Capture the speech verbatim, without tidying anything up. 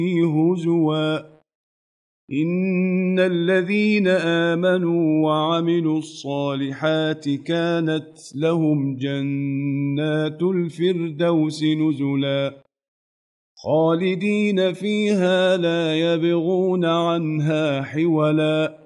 هزوا إن الذين آمنوا وعملوا الصالحات كانت لهم جنات الفردوس نزلا خالدين فيها لا يبغون عنها حولا